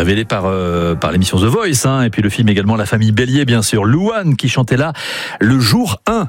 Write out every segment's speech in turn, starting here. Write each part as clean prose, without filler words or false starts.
révélé par l'émission The Voice, et puis le film également La famille Bélier, bien sûr. Louane qui chantait là le jour 1.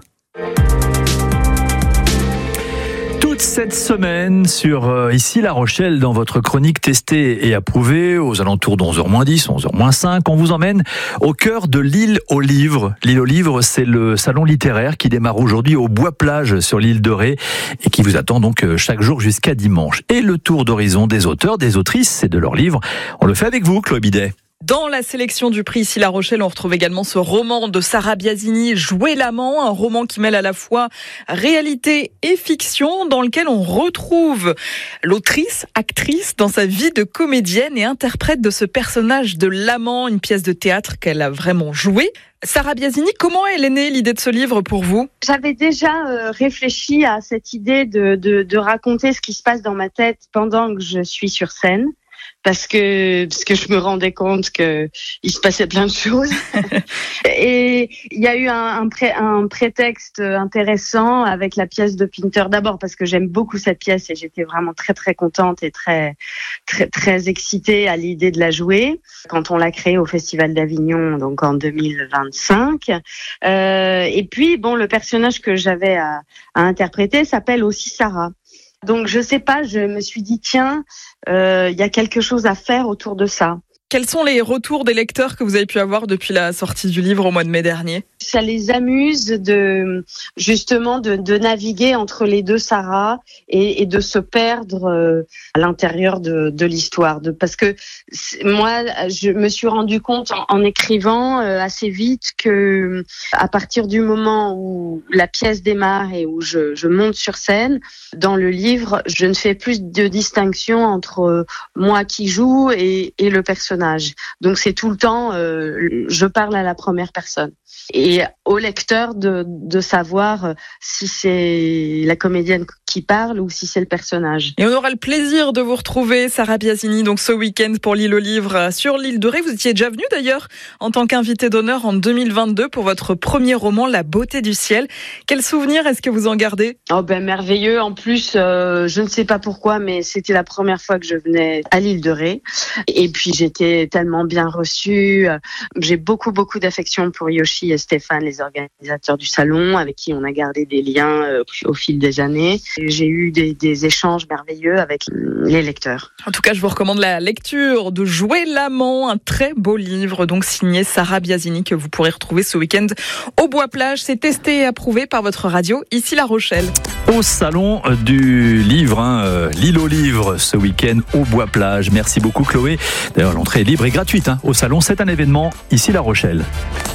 Cette semaine sur Ici La Rochelle, dans votre chronique testée et approuvée, aux alentours de 11h-10, 11h-5, on vous emmène au cœur de l'île aux livres. L'île aux livres, c'est le salon littéraire qui démarre aujourd'hui au Bois-Plage sur l'île de Ré et qui vous attend donc chaque jour jusqu'à dimanche. Et le tour d'horizon des auteurs, des autrices et de leurs livres, on le fait avec vous, Chloé Bidet. Dans la sélection du prix Ici La Rochelle, on retrouve également ce roman de Sarah Biasini, Jouer l'amant, un roman qui mêle à la fois réalité et fiction, dans lequel on retrouve l'autrice, actrice, dans sa vie de comédienne et interprète de ce personnage de l'amant, une pièce de théâtre qu'elle a vraiment jouée. Sarah Biasini, comment elle est née l'idée de ce livre pour vous ? J'avais déjà réfléchi à cette idée de raconter ce qui se passe dans ma tête pendant que je suis sur scène. Parce que je me rendais compte que il se passait plein de choses. Et il y a eu un prétexte intéressant avec la pièce de Pinter. D'abord parce que j'aime beaucoup cette pièce et j'étais vraiment très très contente et très très très excitée à l'idée de la jouer quand on l'a créée au Festival d'Avignon, donc en 2025. Et puis le personnage que j'avais à interpréter s'appelle aussi Sarah. Donc je sais pas, je me suis dit tiens, il y a quelque chose à faire autour de ça. Quels sont les retours des lecteurs que vous avez pu avoir depuis la sortie du livre au mois de mai dernier ? Ça les amuse de naviguer entre les deux Sarah et de se perdre à l'intérieur de l'histoire. Parce que moi, je me suis rendu compte en écrivant assez vite que à partir du moment où la pièce démarre et où je monte sur scène, dans le livre, je ne fais plus de distinction entre moi qui joue et le personnage. Donc c'est tout le temps, je parle à la première personne. Et au lecteur de savoir si c'est la comédienne qui parle ou si c'est le personnage. Et on aura le plaisir de vous retrouver, Sarah Biasini, donc ce week-end pour l'île aux livres sur l'île de Ré. Vous étiez déjà venue d'ailleurs en tant qu'invité d'honneur en 2022 pour votre premier roman, La beauté du ciel. Quel souvenir est-ce que vous en gardez ? Merveilleux. En plus, je ne sais pas pourquoi, mais c'était la première fois que je venais à l'île de Ré. Et puis j'étais tellement bien reçue. J'ai beaucoup d'affection pour Yoshi et Stéphane, les organisateurs du salon, avec qui on a gardé des liens au fil des années. J'ai eu des échanges merveilleux avec les lecteurs. En tout cas, je vous recommande la lecture de Jouer l'amant, un très beau livre, donc signé Sarah Biasini, que vous pourrez retrouver ce week-end au Bois-Plage. C'est testé et approuvé par votre radio, Ici La Rochelle. Au salon du livre, l'île aux livres, ce week-end au Bois-Plage. Merci beaucoup Chloé. D'ailleurs, l'entrée est libre et gratuite au salon. C'est un événement Ici La Rochelle.